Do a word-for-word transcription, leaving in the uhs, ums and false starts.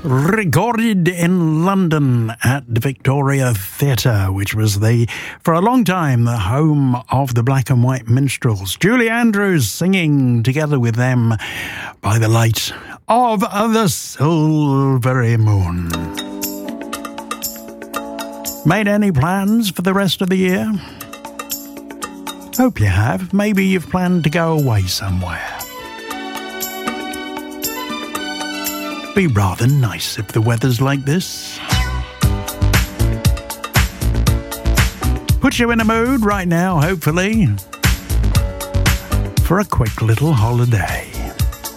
recorded in London at the Victoria Theatre, which was the, for a long time, the home of the Black and White Minstrels. Julie Andrews singing together with them by the light of the silvery moon. Made any plans for the rest of the year? Hope you have. Maybe you've planned to go away somewhere. Be rather nice if the weather's like this. Put you in a mood right now, hopefully, for a quick little holiday.